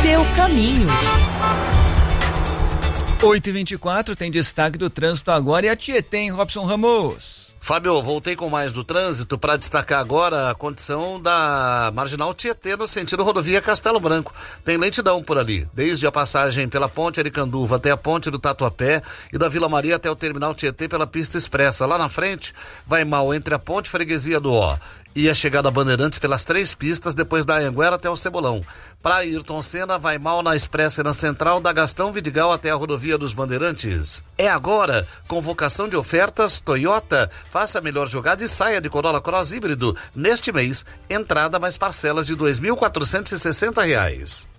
seu caminho. 8h24, tem destaque do trânsito agora e a Tietê, hein, Robson Ramos? Fábio, voltei com mais do trânsito para destacar agora a condição da Marginal Tietê no sentido rodovia Castelo Branco. Tem lentidão por ali, desde a passagem pela Ponte Aricanduva até a Ponte do Tatuapé e da Vila Maria até o Terminal Tietê pela pista expressa. Lá na frente, vai mal entre a Ponte Freguesia do Ó e a chegada a Bandeirantes pelas 3 pistas, depois da Anhanguera até o Cebolão. Para Ayrton Senna, vai mal na Expressa e na Central, da Gastão Vidigal até a rodovia dos Bandeirantes. É agora, convocação de ofertas Toyota. Faça a melhor jogada e saia de Corolla Cross híbrido. Neste mês, entrada mais parcelas de R$ 2.460.